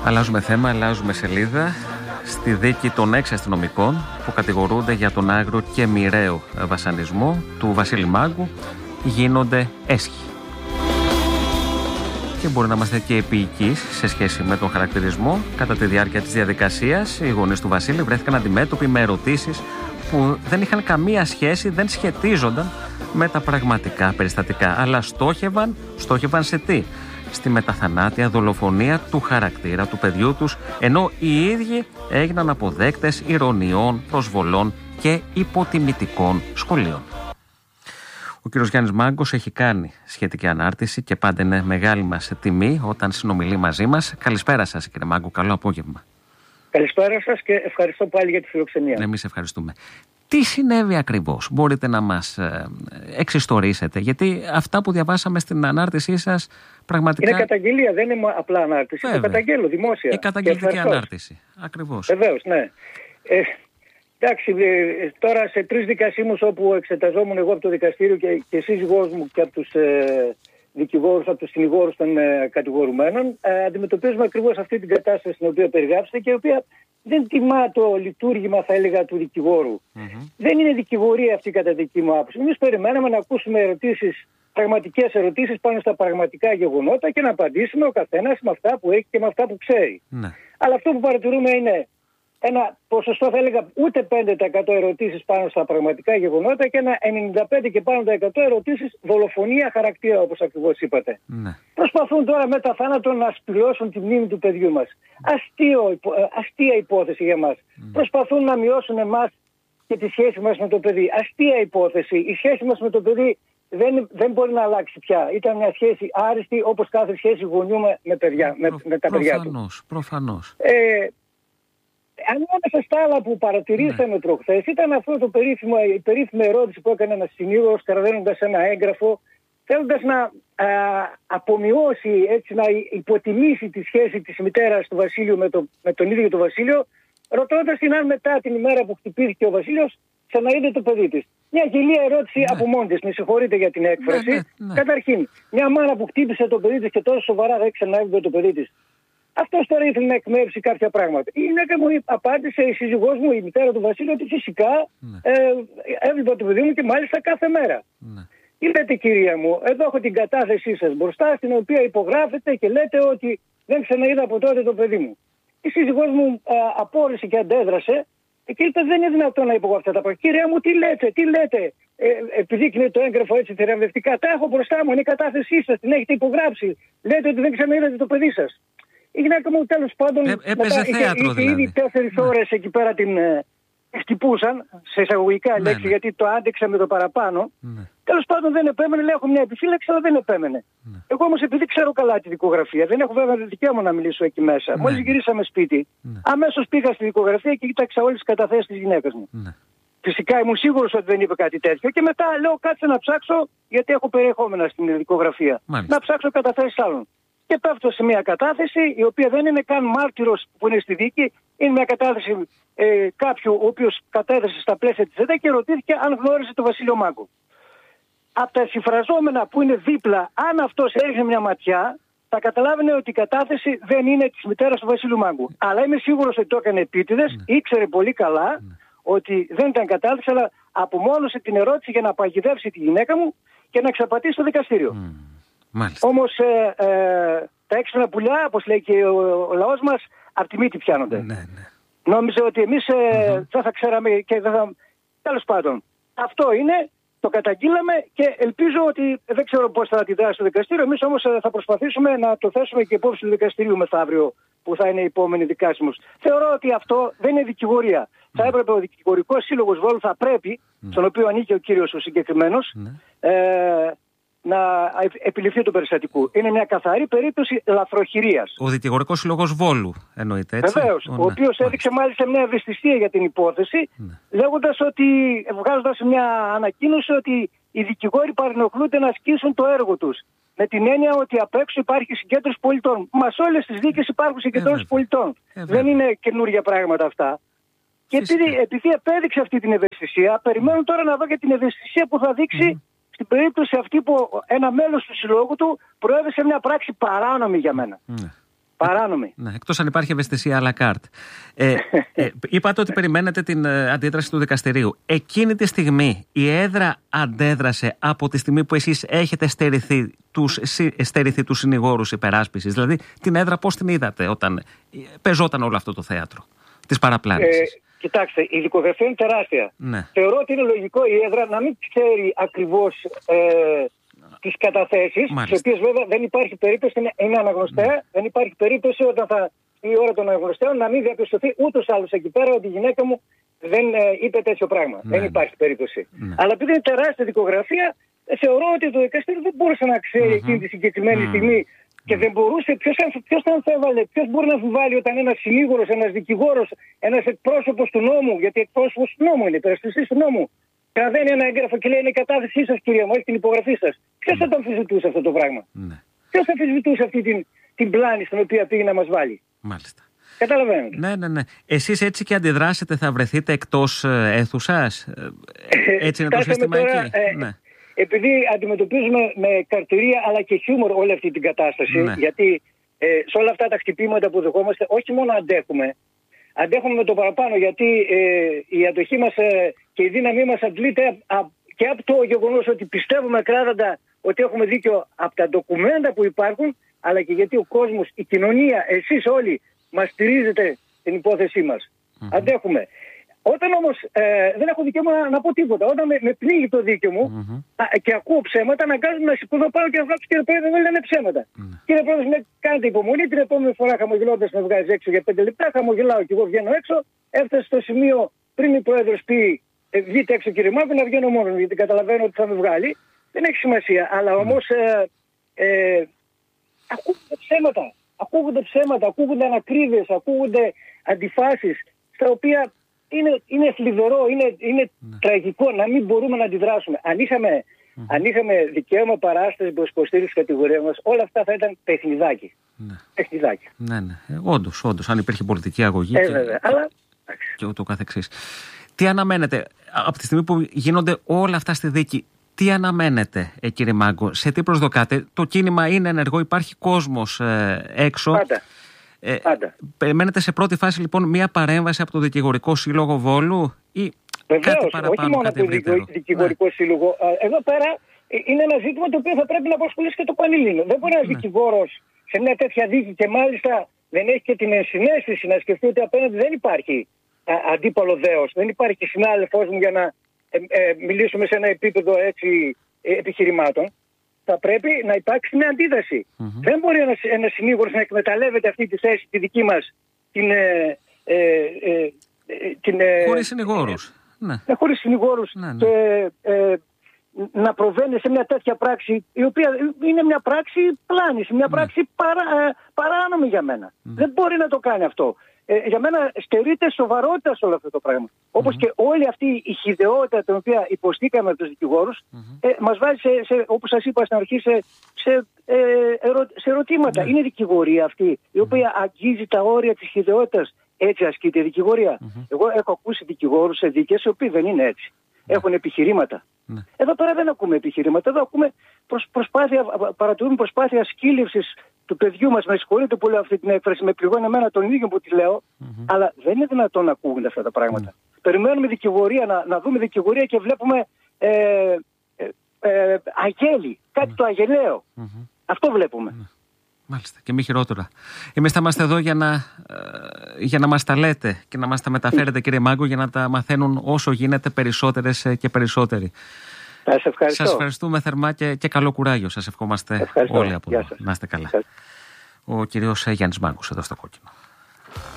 Αλλάζουμε θέμα, αλλάζουμε σελίδα. Στη δίκη των 6 αστυνομικών που κατηγορούνται για τον άγριο και μοιραίο βασανισμό του Βασίλη Μάγκου γίνονται έσχοι. Και μπορεί να είμαστε και επίοικείς σε σχέση με τον χαρακτηρισμό. Κατά τη διάρκεια της διαδικασίας, οι γονείς του Βασίλη βρέθηκαν αντιμέτωποι με ερωτήσεις που δεν είχαν καμία σχέση, δεν σχετίζονταν με τα πραγματικά περιστατικά, αλλά στόχευαν σε τι? Στη μεταθανάτια δολοφονία του χαρακτήρα του παιδιού τους, ενώ οι ίδιοι έγιναν αποδέκτες ηρωνιών, προσβολών και υποτιμητικών σχολείων. Ο κύριος Γιάννης Μάγκος έχει κάνει σχετική ανάρτηση και πάντα είναι μεγάλη μας τιμή όταν συνομιλεί μαζί μας. Καλησπέρα σας, κύριε Μάγκο, καλό απόγευμα. Καλησπέρα σας και ευχαριστώ πάλι για τη φιλοξενία. Εμείς ευχαριστούμε. Τι συνέβη ακριβώς, μπορείτε να μας εξιστορήσετε, γιατί αυτά που διαβάσαμε στην ανάρτησή σας πραγματικά... Είναι καταγγελία, δεν είναι απλά ανάρτηση, το καταγγέλλω δημόσια. Η καταγγελτική ανάρτηση, ακριβώς. Βεβαίως, ναι. Εντάξει, τώρα σε 3 δικασίμους όπου εξεταζόμουν εγώ από το δικαστήριο και σύζυγός μου και από τους δικηγόρους, από τους συνηγόρους των κατηγορουμένων, αντιμετωπίζουμε ακριβώς αυτή την κατάσταση στην οποία περιγράψετε και η οποία δεν τιμά το λειτουργήμα, θα έλεγα, του δικηγόρου. Δεν είναι δικηγορία αυτή κατά δική μου άποψη. Εμείς περιμέναμε να ακούσουμε πραγματικές ερωτήσεις πάνω στα πραγματικά γεγονότα και να απαντήσουμε ο καθένας με αυτά που έχει και με αυτά που ξέρει. Αλλά αυτό που παρατηρούμε είναι ένα ποσοστό, θα έλεγα, ούτε 5% ερωτήσεις πάνω στα πραγματικά γεγονότα και ένα 95% και πάνω τα 100 ερωτήσεις δολοφονία χαρακτήρα, όπως ακριβώς είπατε. Προσπαθούν τώρα μετά θάνατο να σπηλώσουν τη μνήμη του παιδιού μας. Αστεία υπόθεση για μας. Προσπαθούν να μειώσουν εμάς και τη σχέση μας με το παιδί. Αστεία υπόθεση. Η σχέση μας με το παιδί δεν μπορεί να αλλάξει πια. Ήταν μια σχέση άριστη, όπως κάθε σχέση γονιού με τα παιδιά του. Προφανώς. Ανάμεσα στα άλλα που παρατηρήσαμε προχθές ήταν αυτό η περίφημη ερώτηση που έκανε ένας συνήγορος καταδένοντας ένα έγγραφο, θέλοντας να απομειώσει, έτσι, να υποτιμήσει τη σχέση της μητέρας του Βασίλειου με τον ίδιο τον Βασίλειο, ρωτώντας την αν μετά την ημέρα που χτυπήθηκε ο Βασίλειος ξαναείδε το παιδί της. Μια γελία ερώτηση από μόνη της, με συγχωρείτε για την έκφραση. Καταρχήν, μια μάνα που χτύπησε το παιδί της και τόσο σοβαρά δεν ξαναείδε το παιδί της. Αυτός τώρα ήθελε να εκμεύσει κάποια πράγματα. Η γυναίκα μου απάντησε, η σύζυγός μου, η μητέρα του Βασίλειου, ότι φυσικά έβλεπα το παιδί μου και μάλιστα κάθε μέρα. Τι λέτε, κυρία μου, εδώ έχω την κατάθεσή σας μπροστά, στην οποία υπογράφετε και λέτε ότι δεν ξαναείδα από τότε το παιδί μου. Η σύζυγός μου απόρρισε και αντέδρασε και είπε: δεν είναι δυνατόν να υπογράφω αυτά τα πράγματα. Κυρία μου, τι λέτε. Επιδείκνυε το έγγραφο έτσι θεραπευτικά. Τα έχω μπροστά μου, είναι η κατάθεσή σας, την έχετε υπογράψει. Λέτε ότι δεν ξαναείδατε το παιδί σας. Η γυναίκα μου, τέλος πάντων, είχε ήδη 4 ώρες εκεί πέρα την χτυπούσαν, σε εισαγωγικά λέξη, γιατί το άντεξα με το παραπάνω. Τέλος πάντων δεν επέμενε, λέω: έχω μια επιφύλαξη, αλλά δεν επέμενε. Εγώ όμως, επειδή ξέρω καλά τη δικογραφία, δεν έχω βέβαια δικαίωμα να μιλήσω εκεί μέσα. Μόλις γυρίσαμε σπίτι, αμέσως πήγα στη δικογραφία και κοίταξα όλες τις καταθέσεις της γυναίκας μου. Φυσικά ήμουν σίγουρος ότι δεν είπε κάτι τέτοιο και μετά λέω: κάτσε να ψάξω, γιατί έχω περιεχόμενα στην δικογραφία. Να ψάξω καταθέσεις άλλων. Και πέφτω σε μια κατάθεση η οποία δεν είναι καν μάρτυρος που είναι στη δίκη. Είναι μια κατάθεση κάποιου ο οποίος κατέθεσε στα πλαίσια της ΕΔΕ και ρωτήθηκε αν γνώριζε τον Βασίλειο Μάγκο. Από τα συμφραζόμενα που είναι δίπλα, αν αυτός έριχνε μια ματιά, θα καταλάβαινε ότι η κατάθεση δεν είναι της μητέρας του Βασίλειου Μάγκου. Αλλά είμαι σίγουρος ότι το έκανε επίτηδες, ήξερε πολύ καλά ότι δεν ήταν κατάθεση, αλλά απομόνωσε την ερώτηση για να παγιδεύσει τη γυναίκα μου και να εξαπατήσει το δικαστήριο. Όμως τα έξυπνα πουλιά, όπως λέει και ο λαός μας, από τη μύτη πιάνονται. Νόμιζε ότι εμείς δεν θα ξέραμε και δεν θα... Τέλος πάντων, αυτό είναι, το καταγγείλαμε και ελπίζω ότι δεν ξέρω πώς θα αντιδράσει το δικαστήριο. Εμείς όμως θα προσπαθήσουμε να το θέσουμε και υπόψη του δικαστηρίου μεθαύριο, που θα είναι η επόμενη δικάσιμος. Θεωρώ ότι αυτό δεν είναι δικηγορία. Θα έπρεπε ο Δικηγορικός Σύλλογος Βόλου, θα πρέπει, στον οποίο ανήκει ο κύριος ο συγκεκριμένος, να επιληφθεί του περιστατικού. Είναι μια καθαρή περίπτωση λαθροχειρίας. Ο Δικηγορικός Σύλλογος Βόλου εννοείται, έτσι. Βεβαίως, ο οποίος έδειξε μάλιστα μια ευαισθησία για την υπόθεση, λέγοντας ότι, βγάζοντας μια ανακοίνωση ότι οι δικηγόροι παρενοχλούνται να ασκήσουν το έργο τους. Με την έννοια ότι απ' έξω υπάρχει συγκέντρωση πολιτών. Μα σε όλες τις δίκες υπάρχουν συγκεντρώσεις πολιτών. Δεν είναι καινούργια πράγματα αυτά. Και επειδή επέδειξε αυτή την ευαισθησία, περιμένουν τώρα να δω και την ευαισθησία που θα δείξει στην περίπτωση αυτή που ένα μέλος του συλλόγου του προέβησε μια πράξη παράνομη για μένα. Παράνομη. Ναι, εκτός αν υπάρχει ευαισθησία à la carte. Είπατε ότι περιμένετε την αντίδραση του δικαστηρίου. Εκείνη τη στιγμή η έδρα αντέδρασε από τη στιγμή που εσείς έχετε στερηθεί τους συνηγόρους υπεράσπισης? Δηλαδή την έδρα πώς την είδατε όταν πεζόταν όλο αυτό το θέατρο της παραπλάνησης? Κοιτάξτε, η δικογραφία είναι τεράστια. Ναι. Θεωρώ ότι είναι λογικό η έδρα να μην ξέρει ακριβώς τις καταθέσεις, στις οποίες βέβαια δεν υπάρχει περίπτωση, είναι αναγνωστέα, δεν υπάρχει περίπτωση όταν η ώρα των αναγνωστέων να μην διαπιστωθεί ούτως άλλως εκεί πέρα ότι η γυναίκα μου δεν είπε τέτοιο πράγμα. Δεν υπάρχει περίπτωση. Αλλά επειδή είναι τεράστια δικογραφία, θεωρώ ότι το δικαστήριο δεν μπορούσε να ξέρει εκείνη τη συγκεκριμένη στιγμή και δεν μπορούσε. Ποιος θα αμφέβαλε, ποιος μπορεί να αμφιβάλλει όταν ένας συνήγορος, ένας δικηγόρος, ένας εκπρόσωπος του νόμου, γιατί εκπρόσωπος του νόμου είναι, υπερασπιστής του νόμου, κρατάει ένα έγγραφο και λέει είναι η κατάθεσή σας, κυρία μου, έχει την υπογραφή σας. Ποιος θα το αμφισβητούσε αυτό το πράγμα? Ποιος θα αμφισβητούσε αυτή την πλάνη στην οποία πήγε να μας βάλει? Μάλιστα. Καταλαβαίνετε. Ναι. Εσείς έτσι και αντιδράσετε θα βρεθείτε εκτός αίθουσας? Έτσι είναι το σύστημα εκεί? Επειδή αντιμετωπίζουμε με καρτηρία αλλά και χιούμορ όλη αυτή την κατάσταση, γιατί σε όλα αυτά τα χτυπήματα που δεχόμαστε, όχι μόνο αντέχουμε με το παραπάνω, γιατί η αντοχή μας και η δύναμή μας αντλείται και από το γεγονός ότι πιστεύουμε κράταντα ότι έχουμε δίκιο από τα ντοκουμέντα που υπάρχουν, αλλά και γιατί ο κόσμος, η κοινωνία, εσείς όλοι μας στηρίζετε την υπόθεσή μας. Αντέχουμε. Όταν όμως δεν έχω δικαίωμα να πω τίποτα, όταν με πνίγει το δίκαιο μου και ακούω ψέματα, αναγκάζομαι να σηκωθώ πάνω και να φράξω, κύριε Πρόεδρε, δεν λένε ψέματα. Κύριε Πρόεδρε, κάντε υπομονή. Την επόμενη φορά χαμογελώντας με βγάζει έξω για 5 λεπτά, χαμογελάω και εγώ βγαίνω έξω. Έφτασε στο σημείο πριν η Πρόεδρος πει βγείτε έξω, κύριε Μάκο, να βγαίνω μόνο γιατί καταλαβαίνω ότι θα με βγάλει. Δεν έχει σημασία. Αλλά όμως ακούγονται ψέματα, ακούγονται ανακρίβειες, ακούγονται αντιφάσεις στα οποία είναι θλιβερό, είναι τραγικό να μην μπορούμε να αντιδράσουμε. Αν είχαμε δικαίωμα παράσταση προς υποστήριξη της κατηγορίας μας, όλα αυτά θα ήταν παιχνιδάκι. Παιχνιδάκι. Ναι. Όντως, αν υπήρχε πολιτική αγωγή και ούτω καθεξής. Τι αναμένετε από τη στιγμή που γίνονται όλα αυτά στη δίκη? Τι αναμένετε, κύριε Μάγκο, σε τι προσδοκάτε? Το κίνημα είναι ενεργό, υπάρχει κόσμος έξω. Πάντα. Περιμένετε σε πρώτη φάση λοιπόν μια παρέμβαση από το Δικηγορικό Σύλλογο Βόλου ή κάτι παραπάνω, όχι μόνο κάτι ευρύτερο? Το Δικηγορικό Σύλλογο. Εδώ πέρα είναι ένα ζήτημα το οποίο θα πρέπει να απασχολήσει και το Πανελλήνιο. Δεν μπορεί ένας δικηγόρος σε μια τέτοια δίκη και μάλιστα δεν έχει και την ενσυναίσθηση να σκεφτεί ότι απέναντι δεν υπάρχει αντίπαλο δέος, δεν υπάρχει συνάδελφός μου για να μιλήσουμε σε ένα επίπεδο έτσι επιχειρημάτων. Θα πρέπει να υπάρξει μια αντίδραση. Δεν μπορεί ένας συνήγορος να εκμεταλλεύεται αυτή τη θέση, τη δική μας, χωρίς συνηγόρους. Χωρίς συνηγόρους και να προβαίνει σε μια τέτοια πράξη, η οποία είναι μια πράξη πλάνηση, μια πράξη παράνομη για μένα. Δεν μπορεί να το κάνει αυτό. Για μένα στερείται σοβαρότητα σε όλο αυτό το πράγμα. Όπως και όλη αυτή η χυδαιότητα την οποία υποστήκαμε από τους δικηγόρους μας βάζει, όπως σας είπα στην αρχή, σε ερωτήματα. Είναι δικηγορία αυτή η οποία αγγίζει τα όρια της χυδαιότητας? Έτσι ασκείται η δικηγορία? Εγώ έχω ακούσει δικηγόρους σε δίκες οι οποίοι δεν είναι έτσι. Έχουν επιχειρήματα. Εδώ πέρα δεν ακούμε επιχειρήματα. Εδώ ακούμε παρατηρούμε προσπάθεια σκύλευσης του παιδιού μας. Με συγχωρείτε που λέω αυτή την έκφραση, με πληγώνει εμένα τον ίδιο που τη λέω, αλλά δεν είναι δυνατόν να ακούγονται αυτά τα πράγματα. Περιμένουμε δικηγορία, να δούμε δικηγορία και βλέπουμε αγέλη, κάτι το αγελαίο. Αυτό βλέπουμε. Μάλιστα, και μη χειρότερα. Εμείς θα είμαστε εδώ για να μας τα λέτε και να μας τα μεταφέρετε, κύριε Μάγκο, για να τα μαθαίνουν όσο γίνεται περισσότερες και περισσότεροι. Σας ευχαριστούμε θερμά και καλό κουράγιο. Σας ευχόμαστε όλοι από εδώ. Να είστε καλά. Ο κύριος Γιάννης Μάγκος εδώ στο Κόκκινο.